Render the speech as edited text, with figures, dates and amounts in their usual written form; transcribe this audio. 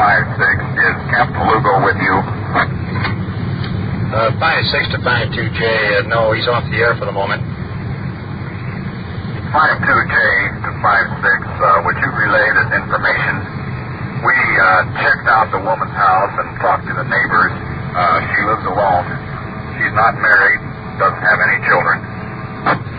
Is Camp Palugo with you? 56 to 52J, no, he's off the air for the moment. 52J to 56, would you relay this information? We checked out the woman's house and talked to the neighbors. She lives alone. She's not married, doesn't have